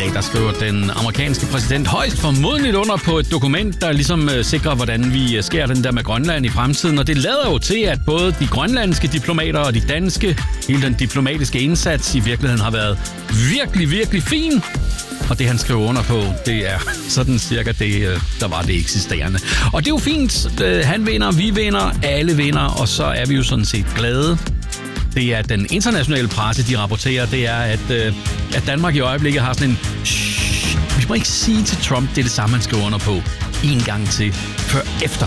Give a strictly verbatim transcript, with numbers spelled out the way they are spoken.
dag, der skriver den amerikanske præsident højst formodentligt under på et dokument, der ligesom øh, sikrer, hvordan vi skærer den der med Grønland i fremtiden. Og det lader jo til, at både de grønlandske diplomater og de danske, hele den diplomatiske indsats i virkeligheden har været virkelig, virkelig fin. Og det, han skriver under på, det er sådan cirka det, der var det eksisterende. Og det er jo fint. Han vinder, vi vinder, alle vinder, og så er vi jo sådan set glade. Det er den internationale presse, de rapporterer, det er, at, at Danmark i øjeblikket har sådan en... Shh, vi må ikke sige til Trump, det er det samme, han skriver under på. En gang til, før efter